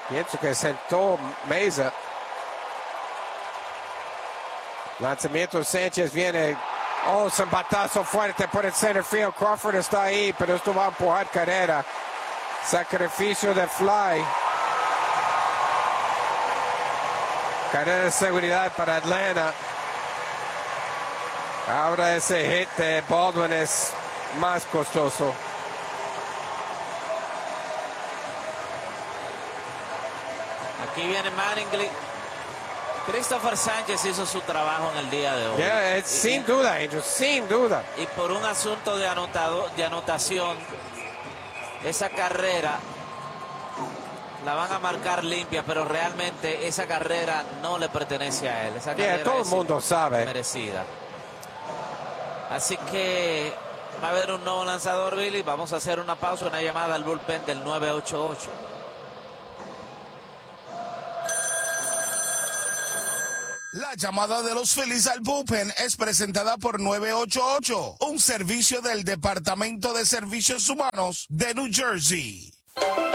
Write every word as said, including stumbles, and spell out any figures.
Pienso que sentó Meza. Lanzamiento Sánchez viene. Oh, es un batazo fuerte por el center field. Crawford está ahí, pero esto va a empujar carrera. Sacrificio de fly. Carrera de seguridad para Atlanta. Ahora ese hit de Baldwin es más costoso. Aquí viene Mattingly. Christopher Sánchez hizo su trabajo en el día de hoy. Yeah, y, sin y, duda, Angel, sin duda. Y por un asunto de, anotado, de anotación, esa carrera la van a marcar limpia, pero realmente esa carrera no le pertenece a él. Esa Yeah, todo el mundo sabe. Merecida. Así que va a haber un nuevo lanzador, Billy. Vamos a hacer una pausa, una llamada al bullpen del nueve ocho ocho. La llamada de los Phillies al bullpen es presentada por nueve ocho ocho, un servicio del Departamento de Servicios Humanos de New Jersey.